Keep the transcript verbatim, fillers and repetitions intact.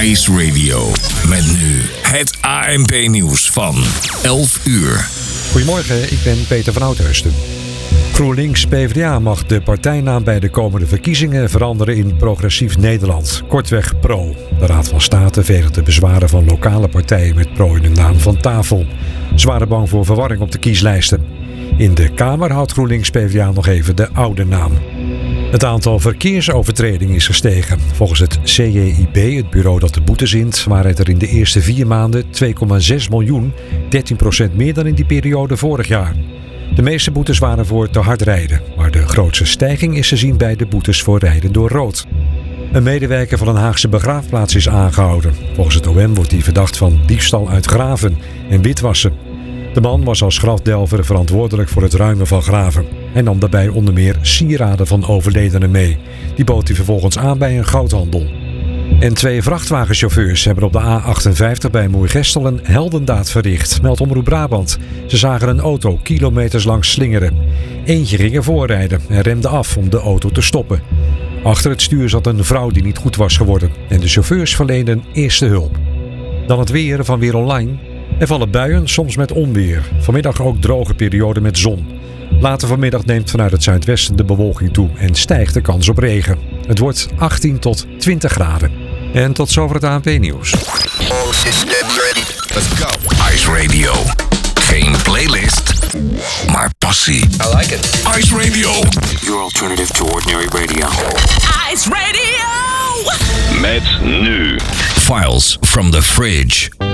Ice Radio. Met nu het A N P-nieuws van elf uur. Goedemorgen, ik ben Peter van Oudheusden. GroenLinks P v d A mag de partijnaam bij de komende verkiezingen veranderen in Progressief Nederland. Kortweg PRO. De Raad van State veegt de bezwaren van lokale partijen met PRO in hun naam van tafel. Ze waren bang voor verwarring op de kieslijsten. In de Kamer houdt GroenLinks P v d A nog even de oude naam. Het aantal verkeersovertredingen is gestegen. Volgens het C J I B, het bureau dat de boetes int, waren het er in de eerste vier maanden twee komma zes miljoen, dertien procent meer dan in die periode vorig jaar. De meeste boetes waren voor te hard rijden, maar de grootste stijging is te zien bij de boetes voor rijden door rood. Een medewerker van een Haagse begraafplaats is aangehouden. Volgens het O M wordt hij verdacht van diefstal uit graven en witwassen. De man was als grafdelver verantwoordelijk voor het ruimen van graven. Hij nam daarbij onder meer sieraden van overledenen mee. Die bood hij vervolgens aan bij een goudhandel. En twee vrachtwagenchauffeurs hebben op de A achtenvijftig bij Moergestel een heldendaad verricht, meldt Omroep Brabant. Ze zagen een auto kilometers lang slingeren. Eentje ging er voorrijden en remde af om de auto te stoppen. Achter het stuur zat een vrouw die niet goed was geworden en de chauffeurs verleenden eerste hulp. Dan het weer van Weer Online. Er vallen buien, soms met onweer. Vanmiddag ook droge periode met zon. Later vanmiddag neemt vanuit het zuidwesten de bewolking toe en stijgt de kans op regen. Het wordt achttien tot twintig graden. En tot zover het A N P-nieuws. Let's go. Ice Radio. Geen playlist, maar passie. I like it. Ice Radio. Your alternative to ordinary radio. Ice Radio! Met nu Files from the Fridge.